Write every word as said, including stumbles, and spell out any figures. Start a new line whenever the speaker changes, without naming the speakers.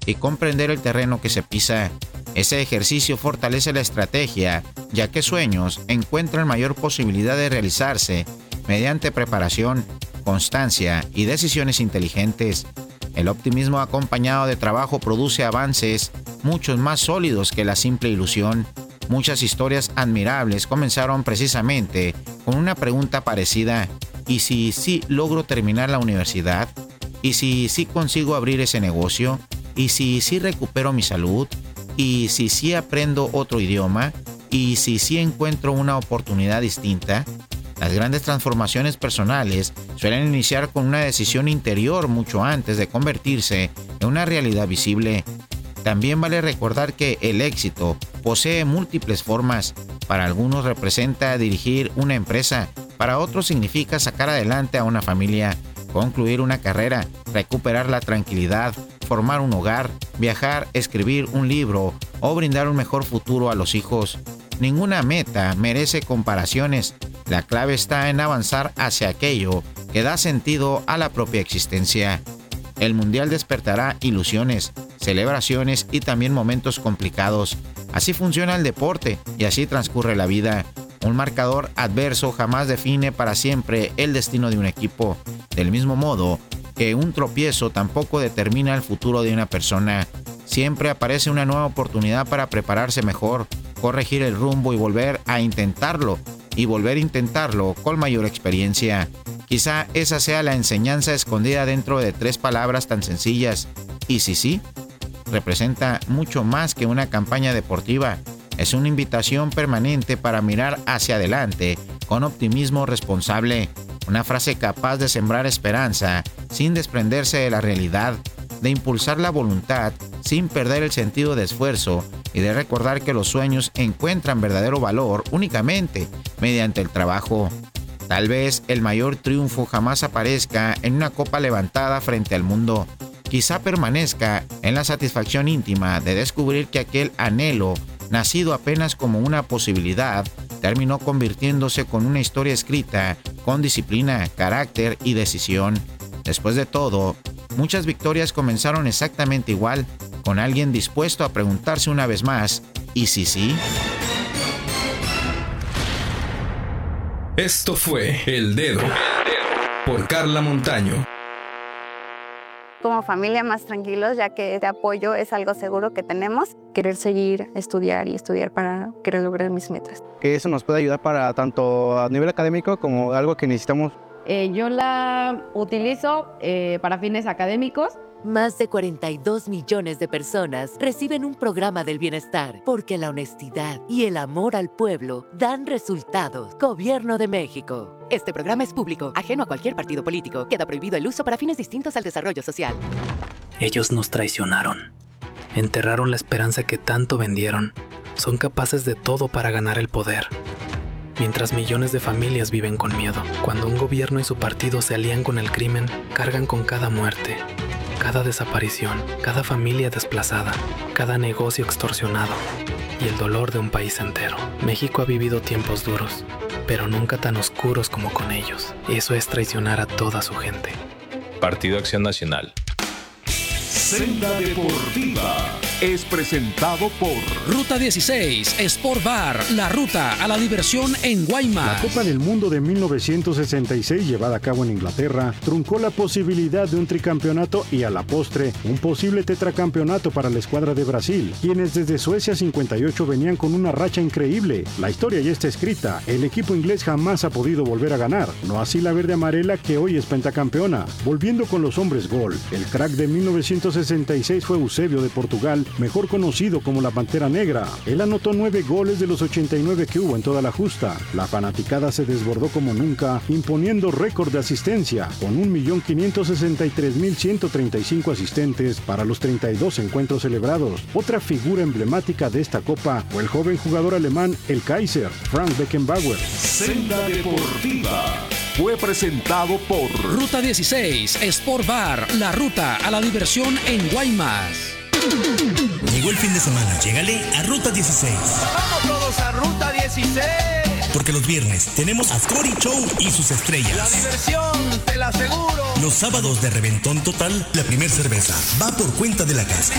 y comprender el terreno que se pisa. Ese ejercicio fortalece la estrategia, ya que sueños encuentran mayor posibilidad de realizarse mediante preparación, constancia y decisiones inteligentes. El optimismo acompañado de trabajo produce avances muchos más sólidos que la simple ilusión. Muchas historias admirables comenzaron precisamente con una pregunta parecida: ¿y si sí logro terminar la universidad? ¿Y si sí consigo abrir ese negocio? ¿Y si sí recupero mi salud? ¿Y si sí aprendo otro idioma? ¿Y si sí encuentro una oportunidad distinta? Las grandes transformaciones personales suelen iniciar con una decisión interior mucho antes de convertirse en una realidad visible. También vale recordar que el éxito posee múltiples formas. Para algunos representa dirigir una empresa, para otros significa sacar adelante a una familia, concluir una carrera, recuperar la tranquilidad, formar un hogar, viajar, escribir un libro o brindar un mejor futuro a los hijos. Ninguna meta merece comparaciones. La clave está en avanzar hacia aquello que da sentido a la propia existencia. El mundial despertará ilusiones, celebraciones y también momentos complicados. Así funciona el deporte y así transcurre la vida. Un marcador adverso jamás define para siempre el destino de un equipo, del mismo modo que un tropiezo tampoco determina el futuro de una persona. Siempre aparece una nueva oportunidad para prepararse mejor, corregir el rumbo y volver a intentarlo, y volver a intentarlo con mayor experiencia. Quizá esa sea la enseñanza escondida dentro de tres palabras tan sencillas. ¿Y si sí? Representa mucho más que una campaña deportiva. Es una invitación permanente para mirar hacia adelante con optimismo responsable. Una frase capaz de sembrar esperanza sin desprenderse de la realidad, de impulsar la voluntad sin perder el sentido de esfuerzo y de recordar que los sueños encuentran verdadero valor únicamente mediante el trabajo. Tal vez el mayor triunfo jamás aparezca en una copa levantada frente al mundo. Quizá permanezca en la satisfacción íntima de descubrir que aquel anhelo, nacido apenas como una posibilidad, terminó convirtiéndose con una historia escrita con disciplina, carácter y decisión. Después de todo, muchas victorias comenzaron exactamente igual, con alguien dispuesto a preguntarse una vez más, ¿y si sí?
Esto fue El Dedo, por Carla Montaño.
Como familia más tranquilos, ya que este apoyo es algo seguro que tenemos.
Querer seguir, estudiar y estudiar para querer lograr mis metas.
Que eso nos puede ayudar para tanto a nivel académico como algo que necesitamos.
Eh, yo la utilizo eh, para fines académicos.
Más de cuarenta y dos millones de personas reciben un programa del bienestar porque la honestidad y el amor al pueblo dan resultados. Gobierno de México. Este programa es público, ajeno a cualquier partido político. Queda prohibido el uso para fines distintos al desarrollo social.
Ellos nos traicionaron. Enterraron la esperanza que tanto vendieron. Son capaces de todo para ganar el poder. Mientras millones de familias viven con miedo. Cuando un gobierno y su partido se alían con el crimen, cargan con cada muerte, cada desaparición, cada familia desplazada, cada negocio extorsionado y el dolor de un país entero. México ha vivido tiempos duros, pero nunca tan oscuros como con ellos. Eso es traicionar a toda su gente.
Partido Acción Nacional.
Senda Deportiva es presentado por
Ruta dieciséis, Sport Bar, la ruta a la diversión en Guaymas.
La Copa del Mundo de mil novecientos sesenta y seis, llevada a cabo en Inglaterra, truncó la posibilidad de un tricampeonato y a la postre, un posible tetracampeonato para la escuadra de Brasil, quienes desde Suecia cincuenta y ocho venían con una racha increíble. La historia ya está escrita, el equipo inglés jamás ha podido volver a ganar, no así la verde amarela que hoy es pentacampeona. Volviendo con los hombres gol, el crack de mil novecientos sesenta y seis fue Eusebio de Portugal, mejor conocido como la Pantera Negra. Él anotó nueve goles de los ochenta y nueve que hubo en toda la justa. La fanaticada se desbordó como nunca, imponiendo récord de asistencia, con un millón quinientos sesenta y tres mil ciento treinta y cinco asistentes para los treinta y dos encuentros celebrados. Otra figura emblemática de esta copa fue el joven jugador alemán, el Kaiser, Franz Beckenbauer.
Senda Deportiva fue presentado por
Ruta dieciséis, Sport Bar, la ruta a la diversión en Guaymas.
Llegó el fin de semana, llégale a Ruta dieciséis.
¡Vamos todos a Ruta dieciséis!
Porque los viernes tenemos a Scotty Show y sus estrellas.
La diversión, te la aseguro.
Los sábados de reventón total, la primer cerveza va por cuenta de la casa.